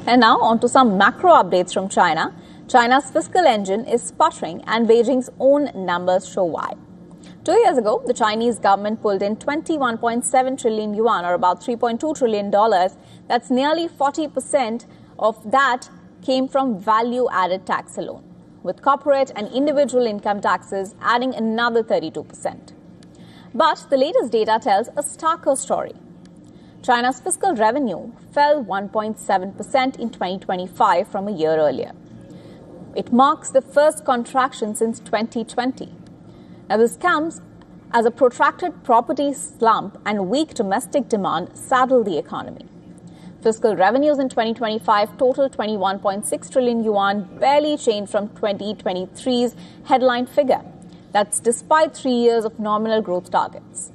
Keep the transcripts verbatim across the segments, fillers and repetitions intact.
And now on to some macro updates from China. China's fiscal engine is sputtering and Beijing's own numbers show why. Two years ago, the Chinese government pulled in twenty-one point seven trillion yuan, or about three point two trillion dollars. That's nearly forty percent of that came from value-added tax alone, with corporate and individual income taxes adding another thirty-two percent. But the latest data tells a starker story. China's fiscal revenue fell one point seven percent in twenty twenty-five from a year earlier. It marks the first contraction since twenty twenty. Now, this comes as a protracted property slump and weak domestic demand saddle the economy. Fiscal revenues in twenty twenty-five totaled twenty-one point six trillion yuan, barely changed from twenty twenty-three's headline figure. That's despite three years of nominal growth targets.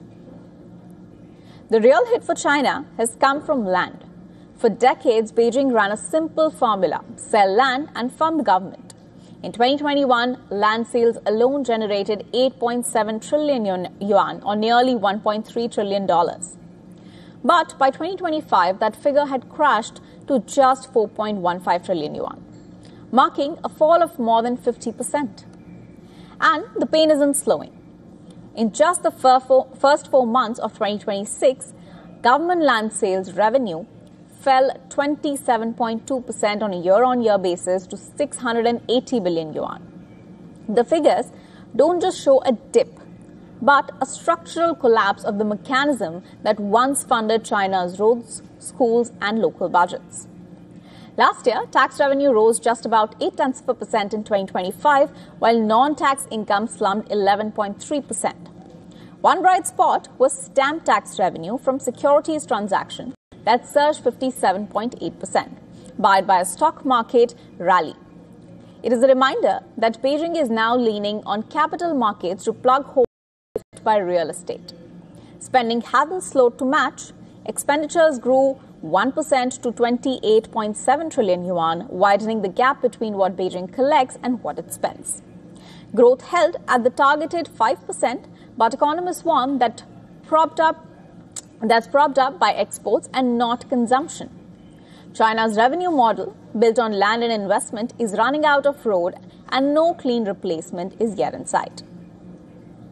The real hit for China has come from land. For decades, Beijing ran a simple formula: sell land and fund the government. In twenty twenty-one, land sales alone generated eight point seven trillion yuan, or nearly one point three trillion dollars. But by twenty twenty-five, that figure had crashed to just four point one five trillion yuan, marking a fall of more than fifty percent. And the pain isn't slowing. In just the first four months of twenty twenty-six, government land sales revenue fell twenty-seven point two percent on a year-on-year basis to six hundred eighty billion yuan. The figures don't just show a dip, but a structural collapse of the mechanism that once funded China's roads, schools, and local budgets. Last year, tax revenue rose just about eight tenths of a percent in twenty twenty-five, while non-tax income slumped eleven point three percent. One bright spot was stamp tax revenue from securities transactions that surged fifty-seven point eight percent, buoyed by a stock market rally. It is a reminder that Beijing is now leaning on capital markets to plug holes left by real estate. Spending hasn't slowed to match. Expenditures grew one percent to twenty-eight point seven trillion yuan, widening the gap between what Beijing collects and what it spends. Growth held at the targeted five percent, but economists warn that propped up, that's propped up by exports and not consumption. China's revenue model, built on land and investment, is running out of road, and no clean replacement is yet in sight.